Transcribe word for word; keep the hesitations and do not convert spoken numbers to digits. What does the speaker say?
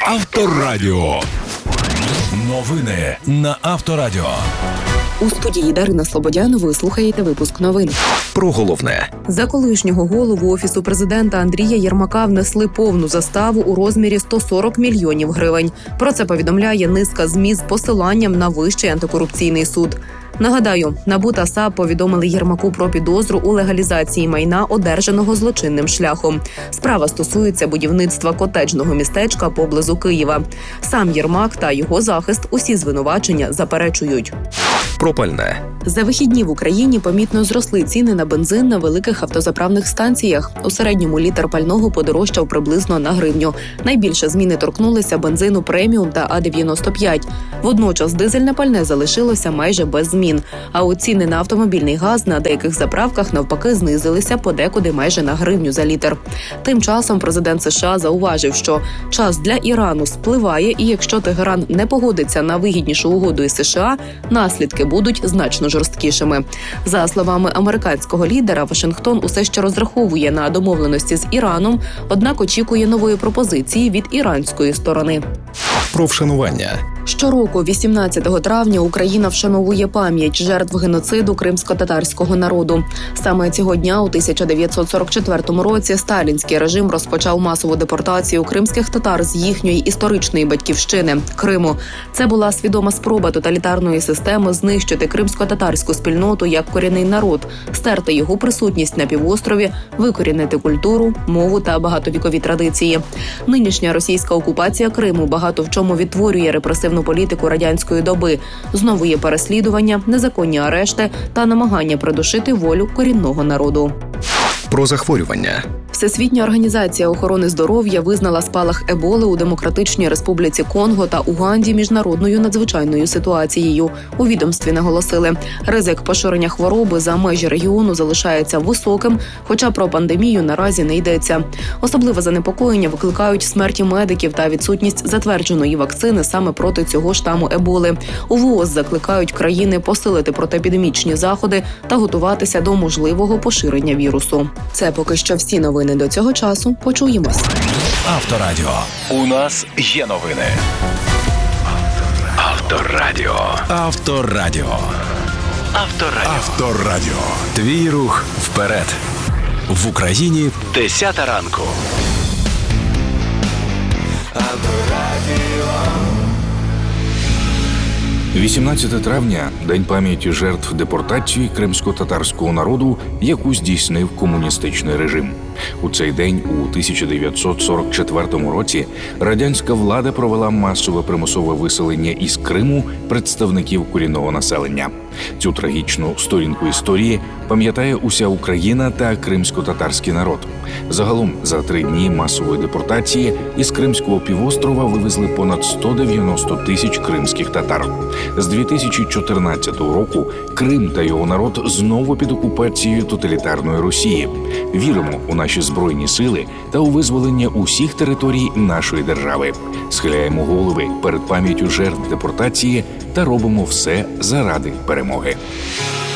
Авторадіо. Новини на Авторадіо. У студії Дарина Слободян ви слухаєте випуск новин. Про головне. За колишнього голову Офісу президента Андрія Єрмака внесли повну заставу у розмірі сто сорок мільйонів гривень. Про це повідомляє низка ЗМІ з посиланням на Вищий антикорупційний суд. Нагадаю, НАБУ та САП повідомили Єрмаку про підозру у легалізації майна, одержаного злочинним шляхом. Справа стосується будівництва котеджного містечка поблизу Києва. Сам Єрмак та його захист усі звинувачення заперечують. Про пальне. За вихідні в Україні помітно зросли ціни на бензин на великих автозаправних станціях. У середньому літр пального подорожчав приблизно на гривню. Найбільше зміни торкнулися бензину преміум та А дев'яносто п'ять. Водночас дизельне пальне залишилося майже без змін. А от ціни на автомобільний газ на деяких заправках навпаки знизилися подекуди майже на гривню за літр. Тим часом президент США зауважив, що час для Ірану спливає, і якщо Тегеран не погодиться на вигіднішу угоду із США, наслідки будуть значно жорсткішими. За словами американського лідера, Вашингтон усе ще розраховує на домовленості з Іраном, однак очікує нової пропозиції від іранської сторони. Про вшанування. Щороку, вісімнадцятого травня, Україна вшановує пам'ять жертв геноциду кримсько-татарського народу. Саме цього дня, у тисяча дев'ятсот сорок четвертому році, сталінський режим розпочав масову депортацію кримських татар з їхньої історичної батьківщини – Криму. Це була свідома спроба тоталітарної системи знищити кримсько-татарську спільноту як корінний народ, стерти його присутність на півострові, викорінити культуру, мову та багатовікові традиції. Нинішня російська окупація Криму багато в чому відтворює репресивну політику радянської доби. Знову є переслідування, незаконні арешти та намагання придушити волю корінного народу. Про захворювання. Всесвітня організація охорони здоров'я визнала спалах еболи у Демократичній Республіці Конго та Уганді міжнародною надзвичайною ситуацією. У відомстві наголосили, ризик поширення хвороби за межі регіону залишається високим, хоча про пандемію наразі не йдеться. Особливе занепокоєння викликають смерті медиків та відсутність затвердженої вакцини саме проти цього штаму еболи. У ВООЗ закликають країни посилити протиепідемічні заходи та готуватися до можливого поширення вірусу. Це поки що всі новини до цього часу. Почуємось. Авторадіо. У нас є новини. Авторадіо. Авторадіо. Авторадіо. Авторадіо. Твій рух вперед. В Україні десята ранку. Авторадіо. вісімнадцятого травня – День пам'яті жертв депортації кримсько-татарського народу, яку здійснив комуністичний режим. У цей день, у тисяча дев'ятсот сорок четвертому році, радянська влада провела масове примусове виселення із Криму представників корінного населення. Цю трагічну сторінку історії пам'ятає уся Україна та кримсько-татарський народ. Загалом, за три дні масової депортації із Кримського півострова вивезли понад сто дев'яносто тисяч кримських татар. З дві тисячі чотирнадцятого року Крим та його народ знову під окупацією тоталітарної Росії. Віримо у наші Збройні сили та у визволення усіх територій нашої держави. Схиляємо голови перед пам'яттю жертв депортації та робимо все заради перемоги.